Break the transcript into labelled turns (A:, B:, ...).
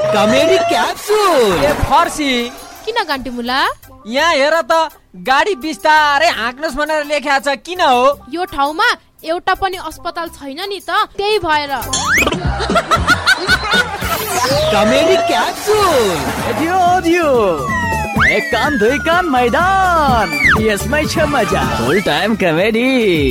A: Comedy capsule.
B: ए फर्सी
C: किन गान्टी मुला?
B: यहाँ हेर त गाडी बिस्तारै हाँक्नुहोस् भनेर लेखेको छ, किन हो?
C: यो ठाउँमा एउटा पनि अस्पताल छैन नि त, त्यही भएर।
A: Comedy capsule.
D: दियो एक कान दुई कान मैदान, यसमै छ मजा। फुल टाइम कमेडी।